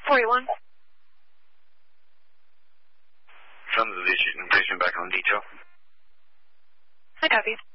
41. Sons of the patient back on detail. I copy.